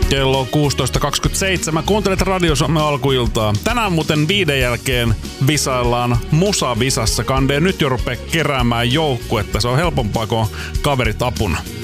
Kello 16.27. Kuuntelet Radio Suomen alkuiltaa. Tänään muuten 5 jälkeen visaillaan Musa-visassa. Kandee nyt jo rupee keräämään joukkuetta. Se on helpompaa kuin kaverit apuna.